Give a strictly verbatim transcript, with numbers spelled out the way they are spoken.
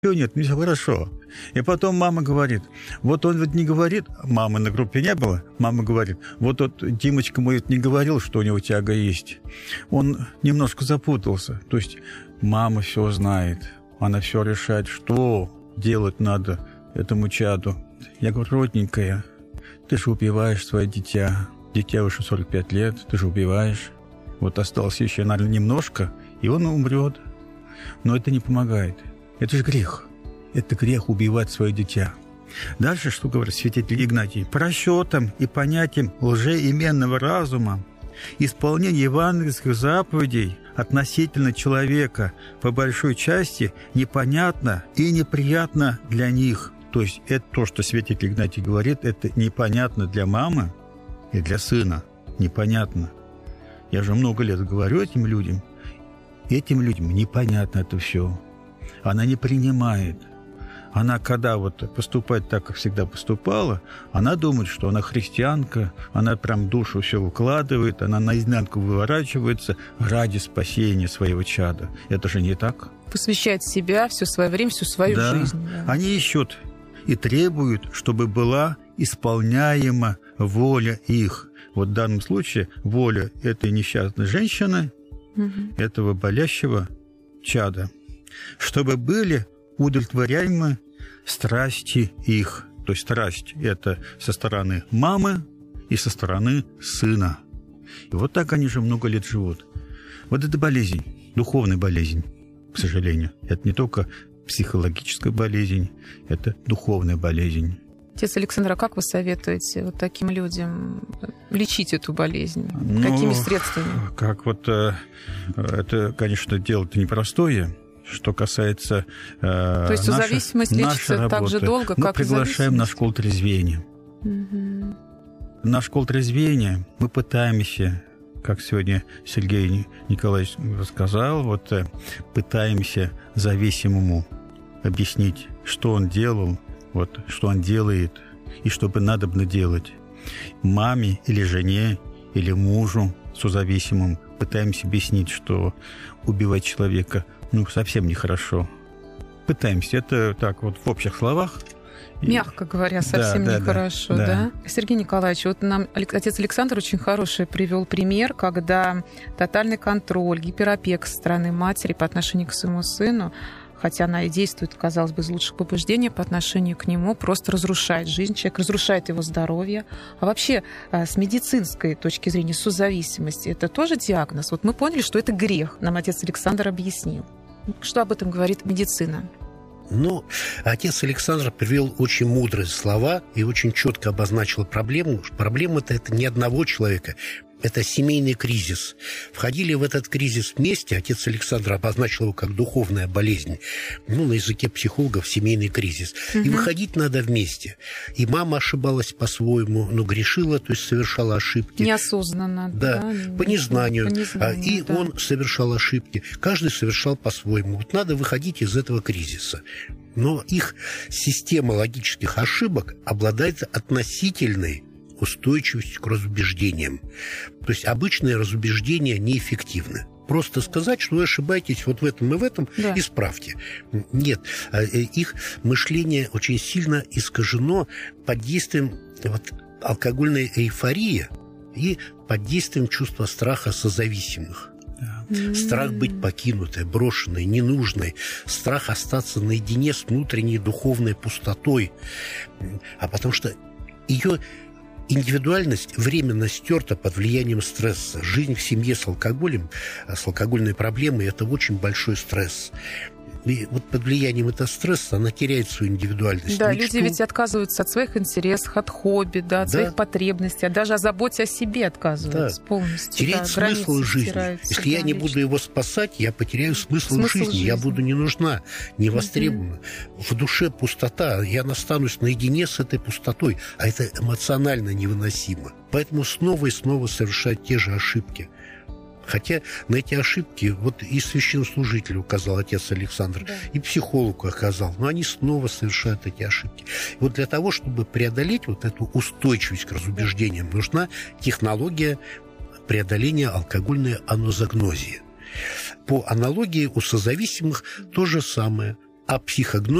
нет, мне все хорошо. И потом мама говорит, вот он ведь не говорит, мамы на группе не было, мама говорит, вот тот Димочка мой ведь не говорил, что у него тяга есть. Он немножко запутался. То есть мама все знает, она все решает, что делать надо этому чаду. Я говорю, родненькая, ты же убиваешь свое дитя. Дитя уже сорок пять лет, ты же убиваешь. Вот осталось еще, наверное, немножко, и он умрет. Но это не помогает. Это же грех. Это грех убивать свое дитя. Дальше, что говорит святитель Игнатий? По расчетам и понятиям лжеименного разума исполнение евангельских заповедей относительно человека по большой части непонятно и неприятно для них. То есть это то, что святитель Игнатий говорит, это непонятно для мамы и для сына. Непонятно. Я же много лет говорю этим людям. Этим людям непонятно это все. Она не принимает. Она, когда вот поступает так, как всегда поступала, она думает, что она христианка, она прям душу все выкладывает, она наизнанку выворачивается ради спасения своего чада. Это же не так. Посвящает себя, все свое время, всю свою да. жизнь. Да. Они ищут и требуют, чтобы была исполняема воля их. Вот в данном случае воля этой несчастной женщины, угу. этого болящего чада, чтобы были удовлетворяемы страсти их. То есть страсть – это со стороны мамы и со стороны сына. И вот так они же много лет живут. Вот это болезнь, духовная болезнь, к сожалению. Это не только психологическая болезнь, это духовная болезнь. Отец Александр, а как вы советуете вот таким людям лечить эту болезнь? Ну, какими средствами? Как вот это, конечно, дело-то непростое. Что касается э, То есть нашей, зависимость лечится так же долго, мы как и приглашаем на школу трезвения. Угу. На школу трезвения мы пытаемся, как сегодня Сергей Николаевич рассказал, вот пытаемся зависимому объяснить, что он делал, вот, что он делает и что бы надобно делать. Маме или жене, или мужу созависимым пытаемся объяснить, что убивать человека ну, совсем нехорошо. Пытаемся. Это так вот в общих словах. Мягко говоря, совсем да, нехорошо, да, да, да? да? Сергей Николаевич, вот нам отец Александр очень хороший привел пример, когда тотальный контроль, гиперопека со стороны матери по отношению к своему сыну, хотя она и действует, казалось бы, из лучших побуждений по отношению к нему, просто разрушает жизнь человека, разрушает его здоровье. А вообще, с медицинской точки зрения, созависимость – это тоже диагноз? Вот мы поняли, что это грех, нам отец Александр объяснил. Что об этом говорит медицина? Ну, отец Александр привел очень мудрые слова и очень четко обозначил проблему. Проблема-то это не одного человека. Это семейный кризис. Входили в этот кризис вместе. Отец Александр обозначил его как духовная болезнь. Ну, на языке психологов семейный кризис. Угу. И выходить надо вместе. И мама ошибалась по-своему, но грешила, то есть совершала ошибки. Неосознанно. Да, да по незнанию. По незнанию и да. он совершал ошибки. Каждый совершал по-своему. Вот надо выходить из этого кризиса. Но их система логических ошибок обладает относительной устойчивостью к разубеждениям. То есть обычные разубеждения неэффективны. Просто сказать, что вы ошибаетесь вот в этом и в этом, да. исправьте. Нет, их мышление очень сильно искажено под действием вот, алкогольной эйфории и под действием чувства страха созависимых. Да. Страх быть покинутой, брошенной, ненужной. Страх остаться наедине с внутренней духовной пустотой. А потому что ее индивидуальность временно стерта под влиянием стресса. Жизнь в семье с алкоголем, с алкогольной проблемой – это очень большой стресс. И вот под влиянием этого стресса она теряет свою индивидуальность. Да, мечту. Люди ведь отказываются от своих интересов, от хобби, да, от да. своих потребностей, даже о заботе о себе отказываются да. полностью. Теряет да, смысл жизни. Если я не буду его спасать, я потеряю смысл, смысл жизни. жизни. Я буду не нужна, не востребована. Угу. В душе пустота. Я останусь наедине с этой пустотой. А это эмоционально невыносимо. Поэтому снова и снова совершать те же ошибки. Хотя на эти ошибки вот и священнослужитель указал отец Александр, да. и психолог указал, но они снова совершают эти ошибки. И вот для того, чтобы преодолеть вот эту устойчивость к разубеждениям, нужна технология преодоления алкогольной анозагнозии. По аналогии у созависимых то же самое. А психогнозис